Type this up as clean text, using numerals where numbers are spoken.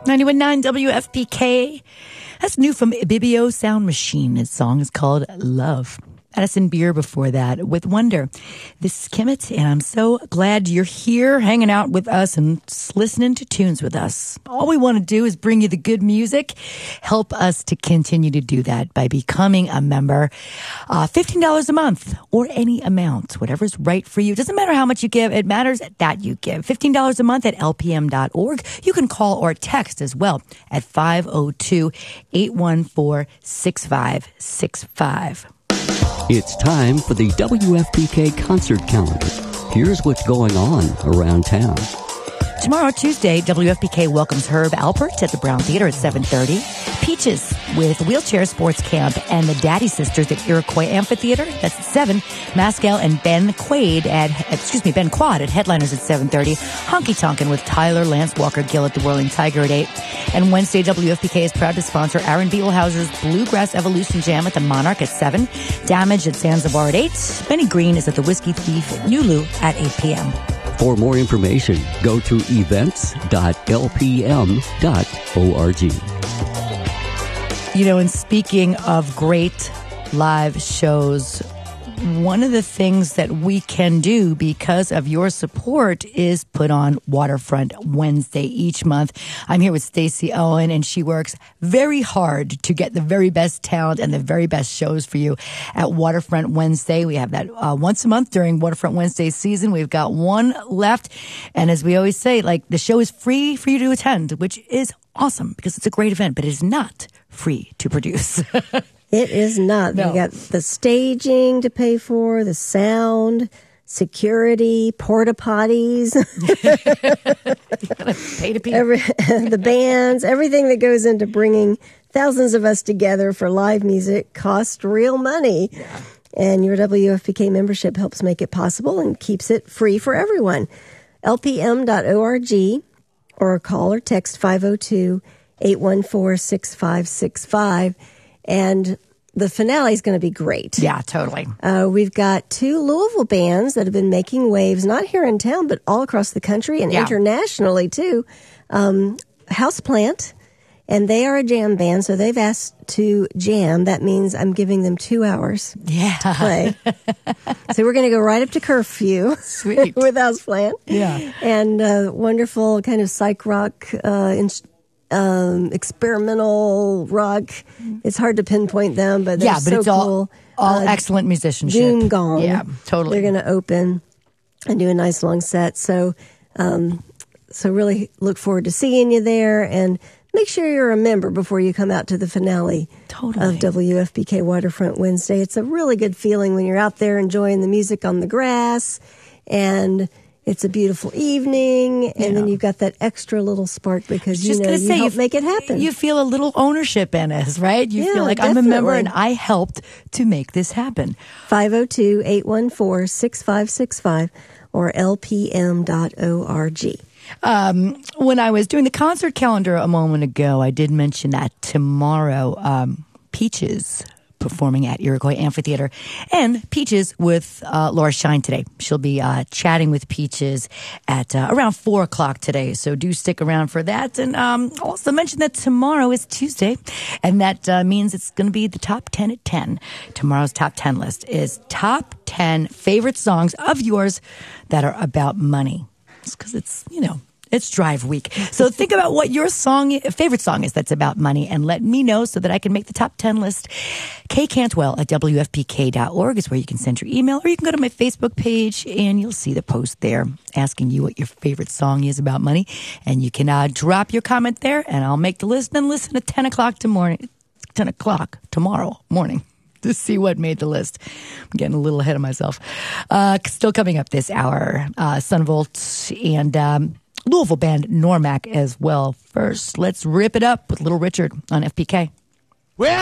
91.9 WFPK. That's new from Ibibio Sound Machine. His song is called Love. Addison Beer before that with Wonder. This is Kimmett, and I'm so glad you're here hanging out with us and listening to tunes with us. All we want to do is bring you the good music. Help us to continue to do that by becoming a member. $15 a month or any amount, whatever's right for you. Doesn't matter how much you give. It matters that you give. $15 a month at lpm.org. You can call or text as well at 502-814-6565. It's time for the WFPK concert calendar. Here's what's going on around town. Tomorrow, Tuesday, WFPK welcomes Herb Alpert at the Brown Theater at 7:30. Peaches with Wheelchair Sports Camp and the Daddy Sisters at Iroquois Amphitheater. That's at 7. Mascal and Ben Quad at Headliners at 7:30. Honky Tonkin' with Tyler, Lance Walker, Gill at the Whirling Tiger at 8. And Wednesday, WFPK is proud to sponsor Aaron Beetlehauser's Bluegrass Evolution Jam at the Monarch at 7. Damage at Zanzibar at 8. Benny Green is at the Whiskey Thief at Nulu at 8 p.m. For more information, go to events.lpm.org. You know, and speaking of great live shows, one of the things that we can do because of your support is put on Waterfront Wednesday each month. I'm here with Stacey Owen, and she works very hard to get the very best talent and the very best shows for you at Waterfront Wednesday. We have that once a month during Waterfront Wednesday season. We've got one left. And as we always say, like, the show is free for you to attend, which is awesome because it's a great event, but it is not free to produce. It is not. No. We got the staging to pay for, the sound, security, porta potties, Pay to pee. the bands, everything that goes into bringing thousands of us together for live music costs real money. Yeah. And your WFPK membership helps make it possible and keeps it free for everyone. lpm.org or call or text 502-814-6565. And the finale is going to be great. Yeah, totally. We've got 2 Louisville bands that have been making waves, not here in town, but all across the country and internationally, too. Houseplant, and they are a jam band, so they've asked to jam. That means I'm giving them 2 hours to play. So we're going to go right up to curfew. Sweet. With Houseplant. Yeah. And wonderful kind of psych rock experimental rock. It's hard to pinpoint them, but they're so it's cool. all excellent musicianship. Doom Gong. Yeah, totally. They're going to open and do a nice long set. So really look forward to seeing you there, and make sure you're a member before you come out to the finale of WFPK Waterfront Wednesday. It's a really good feeling when you're out there enjoying the music on the grass, and it's a beautiful evening, and then you've got that extra little spark because you help make it happen. You feel a little ownership in us, right? You feel like I'm a member and I helped to make this happen. 502-814-6565 or lpm.org. When I was doing the concert calendar a moment ago, I did mention that tomorrow, Peaches performing at Iroquois Amphitheater, and Peaches with Laura Shine today. She'll be chatting with Peaches at around 4 o'clock today, so do stick around for that. And also mention that tomorrow is Tuesday, and that means it's going to be the top 10 at 10. Tomorrow's top 10 list is top 10 favorite songs of yours that are about money. It's because it's, it's Drive Week. So think about what your favorite song is that's about money, and let me know so that I can make the top 10 list. kcantwell@wfpk.org is where you can send your email, or you can go to my Facebook page and you'll see the post there asking you what your favorite song is about money. And you can drop your comment there, and I'll make the list and listen at 10 o'clock tomorrow morning to see what made the list. I'm getting a little ahead of myself. Still coming up this hour, Sunvolt and Louisville band Normac as well. First, let's rip it up with Little Richard on FPK.